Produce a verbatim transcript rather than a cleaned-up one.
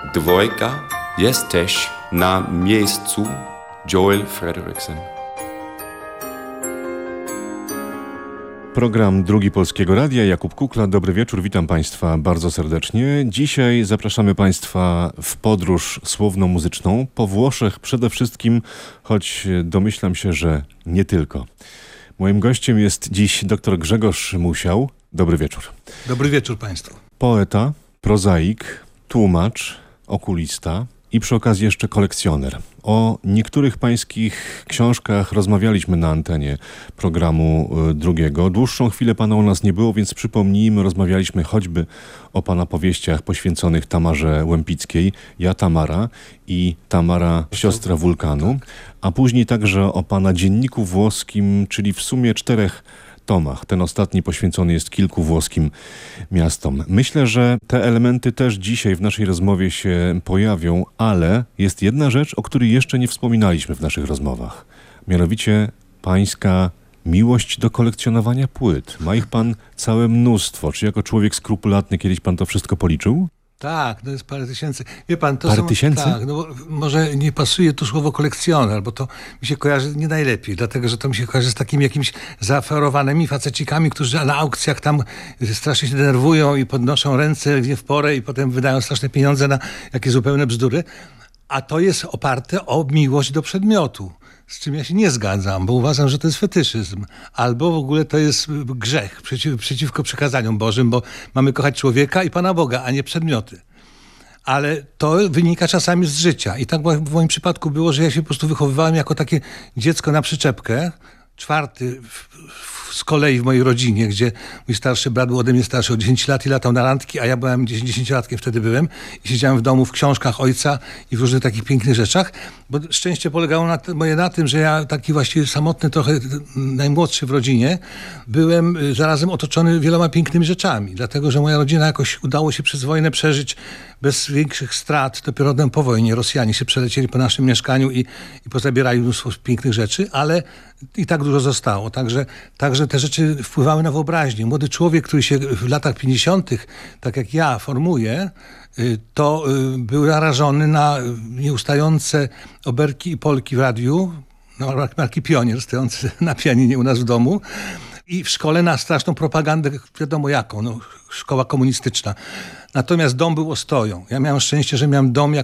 Dwójka, jesteś na miejscu. Joel Frederiksen. Program Drugi Polskiego Radia, Jakub Kukla. Dobry wieczór, witam Państwa bardzo serdecznie. Dzisiaj zapraszamy Państwa w podróż słowno-muzyczną po Włoszech przede wszystkim, choć domyślam się, że nie tylko. Moim gościem jest dziś dr Grzegorz Musiał. Dobry wieczór. Dobry wieczór Państwu. Poeta, prozaik, tłumacz, okulista i przy okazji jeszcze kolekcjoner. O niektórych pańskich książkach rozmawialiśmy na antenie programu drugiego. Dłuższą chwilę pana u nas nie było, więc przypomnijmy, rozmawialiśmy choćby o pana powieściach poświęconych Tamarze Łempickiej, Ja Tamara i Tamara, siostra wulkanu, a później także o pana dzienniku włoskim, czyli w sumie czterech tomach. Ten ostatni poświęcony jest kilku włoskim miastom. Myślę, że te elementy też dzisiaj w naszej rozmowie się pojawią, ale jest jedna rzecz, o której jeszcze nie wspominaliśmy w naszych rozmowach. Mianowicie pańska miłość do kolekcjonowania płyt. Ma ich pan całe mnóstwo. Czy jako człowiek skrupulatny kiedyś pan to wszystko policzył? Tak, to jest parę tysięcy. Wie pan, to parę są, tysięcy? Tak, no bo może nie pasuje tu słowo kolekcjoner, bo to mi się kojarzy nie najlepiej, dlatego że to mi się kojarzy z takimi jakimiś zaaferowanymi facecikami, którzy na aukcjach tam strasznie się denerwują i podnoszą ręce nie w porę i potem wydają straszne pieniądze na jakieś zupełne bzdury. A to jest oparte o miłość do przedmiotu, z czym ja się nie zgadzam, bo uważam, że to jest fetyszyzm. Albo w ogóle to jest grzech przeciw, przeciwko przykazaniom Bożym, bo mamy kochać człowieka i Pana Boga, a nie przedmioty. Ale to wynika czasami z życia. I tak w moim przypadku było, że ja się po prostu wychowywałem jako takie dziecko na przyczepkę, czwarty w, w, z kolei w mojej rodzinie, gdzie mój starszy brat był ode mnie starszy o dziesięć lat i latał na randki, a ja byłem dziesięciolatkiem wtedy byłem i siedziałem w domu w książkach ojca i w różnych takich pięknych rzeczach, bo szczęście polegało na, moje na tym, że ja taki właściwie samotny, trochę najmłodszy w rodzinie, byłem zarazem otoczony wieloma pięknymi rzeczami, dlatego, że moja rodzina jakoś udało się przez wojnę przeżyć bez większych strat. Dopiero potem po wojnie Rosjanie się przelecieli po naszym mieszkaniu i, i pozabierali mnóstwo pięknych rzeczy, ale i tak dużo zostało. Także, także te rzeczy wpływały na wyobraźnię. Młody człowiek, który się w latach pięćdziesiątych, tak jak ja, formuje, to był narażony na nieustające oberki i polki w radiu, no, marki Pionier stojący na pianinie u nas w domu i w szkole na straszną propagandę, wiadomo jaką, no, szkoła komunistyczna. Natomiast dom był ostoją. Ja miałem szczęście, że miałem dom jak